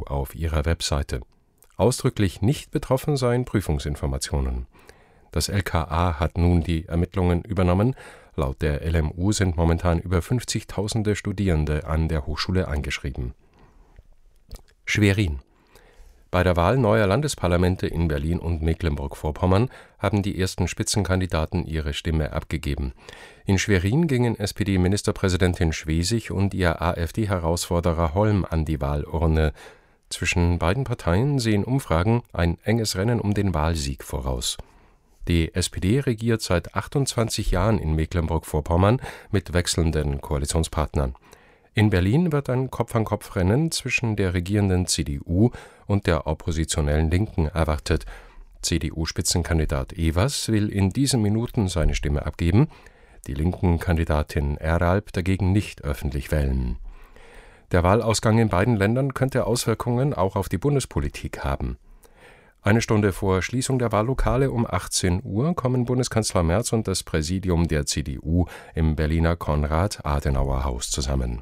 auf ihrer Webseite. Ausdrücklich nicht betroffen seien Prüfungsinformationen. Das LKA hat nun die Ermittlungen übernommen. Laut der LMU sind momentan über 50.000 Studierende an der Hochschule eingeschrieben. Schwerin. Bei der Wahl neuer Landesparlamente in Berlin und Mecklenburg-Vorpommern haben die ersten Spitzenkandidaten ihre Stimme abgegeben. In Schwerin gingen SPD-Ministerpräsidentin Schwesig und ihr AfD-Herausforderer Holm an die Wahlurne. Zwischen beiden Parteien sehen Umfragen ein enges Rennen um den Wahlsieg voraus. Die SPD regiert seit 28 Jahren in Mecklenburg-Vorpommern mit wechselnden Koalitionspartnern. In Berlin wird ein Kopf-an-Kopf-Rennen zwischen der regierenden CDU und der oppositionellen Linken erwartet. CDU-Spitzenkandidat Evers will in diesen Minuten seine Stimme abgeben, die Linken-Kandidatin Eralb dagegen nicht öffentlich wählen. Der Wahlausgang in beiden Ländern könnte Auswirkungen auch auf die Bundespolitik haben. Eine Stunde vor Schließung der Wahllokale um 18 Uhr kommen Bundeskanzler Merz und das Präsidium der CDU im Berliner Konrad-Adenauer-Haus zusammen.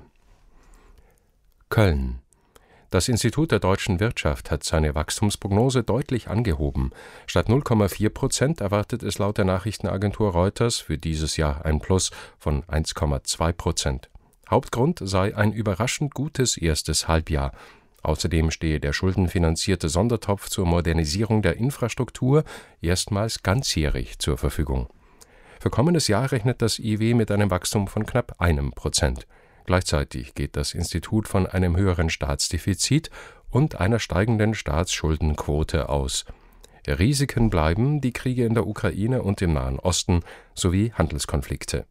Köln. Das Institut der deutschen Wirtschaft hat seine Wachstumsprognose deutlich angehoben. Statt 0,4% erwartet es laut der Nachrichtenagentur Reuters für dieses Jahr ein Plus von 1,2%. Hauptgrund sei ein überraschend gutes erstes Halbjahr. Außerdem stehe der schuldenfinanzierte Sondertopf zur Modernisierung der Infrastruktur erstmals ganzjährig zur Verfügung. Für kommendes Jahr rechnet das IW mit einem Wachstum von knapp 1%. Gleichzeitig geht das Institut von einem höheren Staatsdefizit und einer steigenden Staatsschuldenquote aus. Risiken bleiben die Kriege in der Ukraine und im Nahen Osten sowie Handelskonflikte.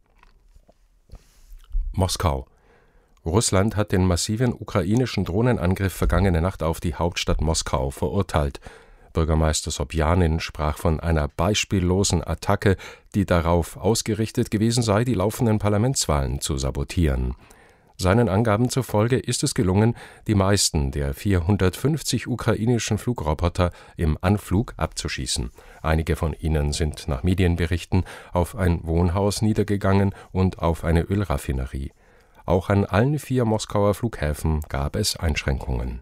Moskau. Russland hat den massiven ukrainischen Drohnenangriff vergangene Nacht auf die Hauptstadt Moskau verurteilt. Bürgermeister Sobjanin sprach von einer beispiellosen Attacke, die darauf ausgerichtet gewesen sei, die laufenden Parlamentswahlen zu sabotieren. Seinen Angaben zufolge ist es gelungen, die meisten der 450 ukrainischen Flugroboter im Anflug abzuschießen. Einige von ihnen sind nach Medienberichten auf ein Wohnhaus niedergegangen und auf eine Ölraffinerie. Auch an allen 4 Moskauer Flughäfen gab es Einschränkungen.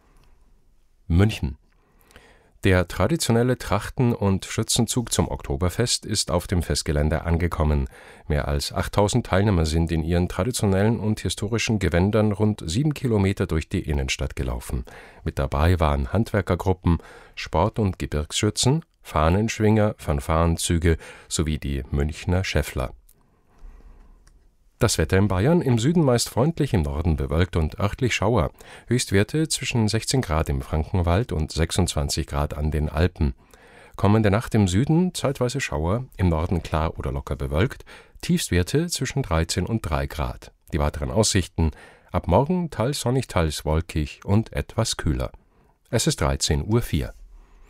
München. Der traditionelle Trachten- und Schützenzug zum Oktoberfest ist auf dem Festgelände angekommen. Mehr als 8.000 Teilnehmer sind in ihren traditionellen und historischen Gewändern rund 7 Kilometer durch die Innenstadt gelaufen. Mit dabei waren Handwerkergruppen, Sport- und Gebirgsschützen, Fahnenschwinger, Fanfarenzüge sowie die Münchner Schäffler. Das Wetter in Bayern: im Süden meist freundlich, im Norden bewölkt und örtlich Schauer. Höchstwerte zwischen 16 Grad im Frankenwald und 26 Grad an den Alpen. Kommende Nacht im Süden zeitweise Schauer, im Norden klar oder locker bewölkt. Tiefstwerte zwischen 13 und 3 Grad. Die weiteren Aussichten: ab morgen teils sonnig, teils wolkig und etwas kühler. Es ist 13:04 Uhr.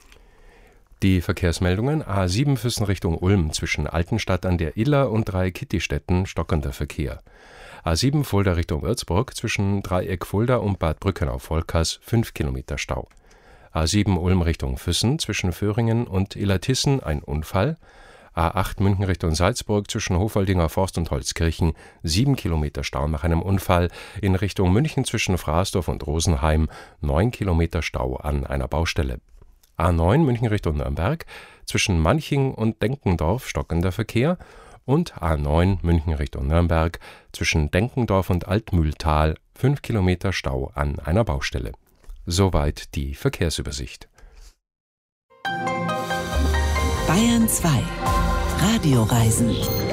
Die Verkehrsmeldungen: A7 Füssen Richtung Ulm zwischen Altenstadt an der Iller und Dreieck-Kittistetten stockender Verkehr. A7 Fulda Richtung Würzburg zwischen Dreieck Fulda und Bad Brückenau-Volkers 5 Kilometer Stau. A7 Ulm Richtung Füssen zwischen Föhringen und Illertissen ein Unfall. A8 München Richtung Salzburg zwischen Hofaldinger Forst und Holzkirchen 7 Kilometer Stau nach einem Unfall. In Richtung München zwischen Fraßdorf und Rosenheim 9 Kilometer Stau an einer Baustelle. A9 München Richtung Nürnberg zwischen Manching und Denkendorf stockender Verkehr und A9 München Richtung Nürnberg zwischen Denkendorf und Altmühltal 5 Kilometer Stau an einer Baustelle. Soweit die Verkehrsübersicht. Bayern 2 Radioreisen.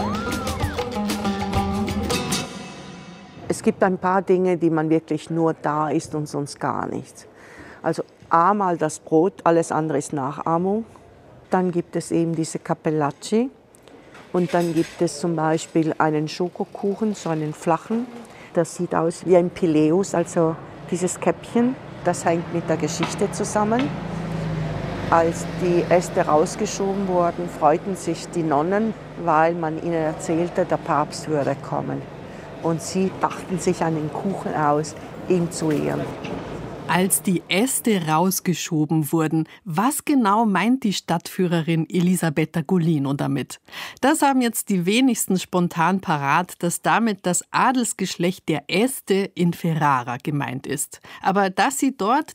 Es gibt ein paar Dinge, die man wirklich nur da isst und sonst gar nicht. Also einmal das Brot, alles andere ist Nachahmung. Dann gibt es eben diese Cappellacci. Und dann gibt es zum Beispiel einen Schokokuchen, so einen flachen. Das sieht aus wie ein Pileus, also dieses Käppchen. Das hängt mit der Geschichte zusammen. Als die Äste rausgeschoben wurden, freuten sich die Nonnen, weil man ihnen erzählte, der Papst würde kommen. Und sie dachten sich einen Kuchen aus, ihm zu ehren. Als die Äste rausgeschoben wurden, was genau meint die Stadtführerin Elisabetta Golino damit? Das haben jetzt die wenigsten spontan parat, dass damit das Adelsgeschlecht der Este in Ferrara gemeint ist. Aber dass sie dort